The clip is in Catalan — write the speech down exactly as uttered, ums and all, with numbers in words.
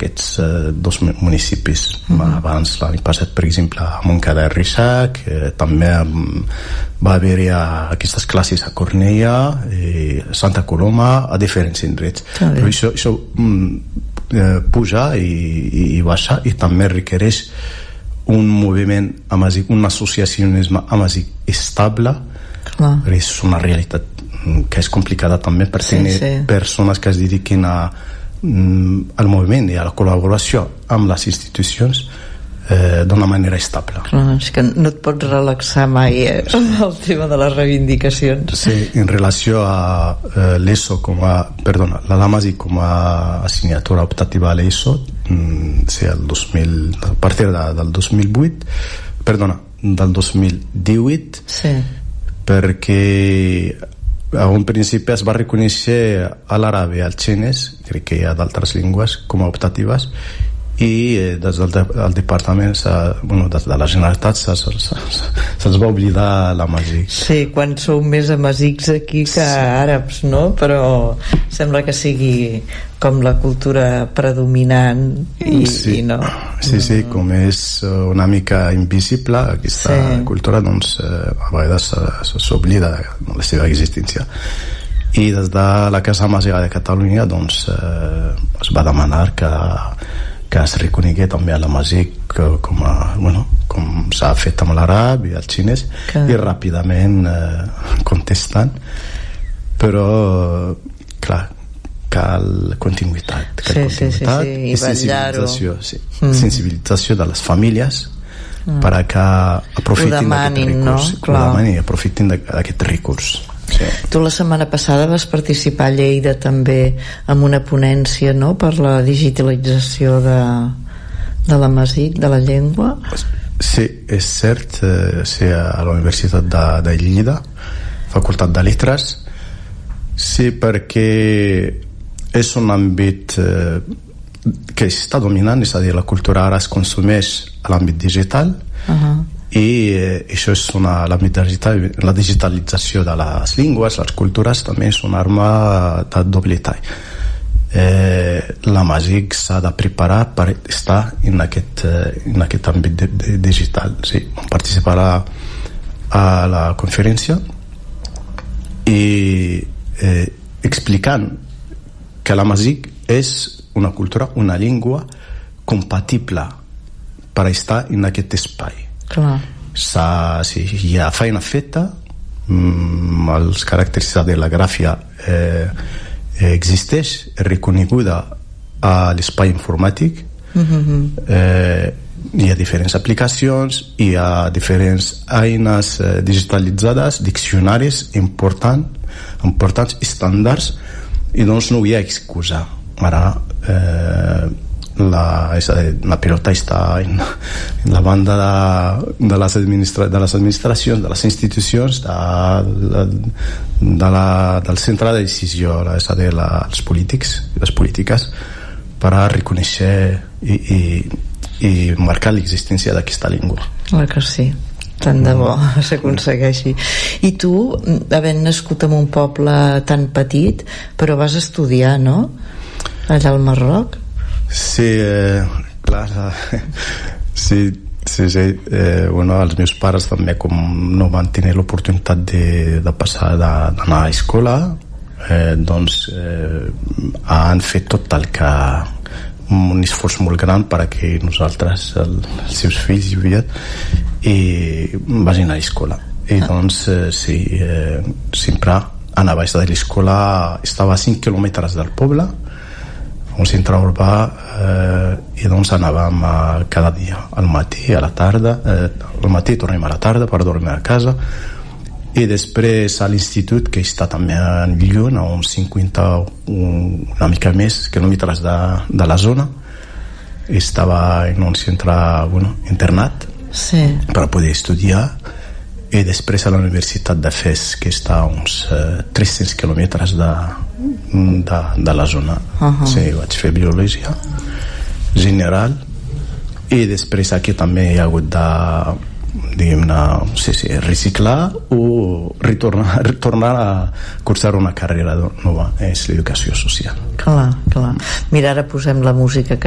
aquests eh, dos municipis. Mm-hmm. Abans, l'any passat, per exemple, a Montcada i Reixac, eh, també va haver-hi aquestes classes a Cornellà, eh, Santa Coloma, a diferents indrets. Però això, això eh, puja i, i, i baixa, i també requereix un moviment amazic, un associacionisme amazic estable. Clar. És una realitat que és complicada també per sí, tenir sí. persones que es dediquin a, al moviment i a la col·laboració amb les institucions eh, d'una manera estable. Clar, és que no et pots relaxar mai eh, amb el tema de les reivindicacions. Sí, en relació a eh, l'ESO com a, perdona, la LAMASI com a assignatura optativa a l'ESO, mm, sí, el dos mil, a partir de, del dos mil vuit, perdona, del dos mil divuit, sí. perquè a un principi es va reconèixer a l'àrab i al xinès, crec que hi ha d'altres llengües com a optatives, i eh, des del de, el departament, bueno, des de la Generalitat se'ls se, se, se va oblidar l'amazic. Sí, quan sou més amazics aquí que sí. àrabs, no? Però sembla que sigui com la cultura predominant i, sí. i no. Sí, sí, com és una mica invisible aquesta sí. cultura, doncs eh, a vegades s'oblida de la seva existència. I des de la Casa Amazigha de Catalunya doncs eh, es va demanar que que es reconegui també a l'amazic com, a, bueno, com s'ha fet amb l'àrab i el xinès, que... i ràpidament eh, contestant, però clar, cal continuïtat, cal sí, continuïtat sí, sí, sí. i sensibilització, sí. mm. sensibilització de les famílies mm. per a que aprofitin demanin, d'aquest recurs, no? Clar. Ho demanin i aprofitin d'aquest recurs. Sí. Tu la setmana passada vas participar a Lleida també amb una ponència, no?, per la digitalització de, de l'amazic, de la llengua. Sí, és cert, eh, sí, a la Universitat de, de Lleida, Facultat de Lletres. Sí, perquè és un àmbit eh, que està dominant, és a dir, la cultura ara es consumeix a l'àmbit digital. Uh-huh. I eh, això és una, la, la digitalització de les llengües, les cultures, també és una arma de doble tall. Eh, l'amazic s'ha de preparar per estar en aquest, eh, en aquest àmbit de, de, digital. Sí, participarà a la conferència i eh, explicant que l'amazic és una cultura, una llengua compatible per estar en aquest espai. Clar. Sí, hi ha feina feta, mm, els caràcters de la gràfia eh, existeix, és reconeguda a l'espai informàtic. Mm-hmm. eh, hi ha diferents aplicacions, hi ha diferents eines eh, digitalitzades, diccionaris important, importants, estàndards, i doncs no hi ha excusa. Ara eh, La, la pilota està en, en la banda de, de, les administra, de les administracions, de les institucions, de, de la, del centre de decisió, és a dir, la, els polítics, les polítiques, per a reconèixer i, i, i marcar l'existència d'aquesta llengua. Clar que sí, tant de bo s'aconsegueixi. I tu, havent nascut en un poble tan petit, però vas estudiar, no?, allà al Marroc? Sí, eh, clar, sí, sí, sí. Eh, bueno, els meus pares també, com no van tenir l'oportunitat de, de passar d'anar a escola, eh, doncs eh, han fet tot el que un esforç molt gran perquè nosaltres, el, els seus fills i filles, i vagin a l'escola. I doncs eh, sí, eh, sempre anava a l'escola, estava a cinc quilòmetres del poble, un centre urbà, eh, i doncs anàvem a, cada dia, al matí, a la tarda, eh, al matí tornem a la tarda per dormir a casa, i després a l'institut, que està també en lluny, a uns cinquanta, un, una mica més quilòmetres de, de la zona. Estava en un centre, bueno, internat, sí, per poder estudiar, i després a la Universitat de Fes, que està a uns eh, tres-cents quilòmetres de, de, de la zona. Uh-huh. Sí, vaig fer biologia general, i després aquí també hi ha hagut de, diguem-ne, sí, sí, reciclar o retornar, retornar a cursar una carrera nova, és l'educació social. Clar, clar. Mira, ara posem la música que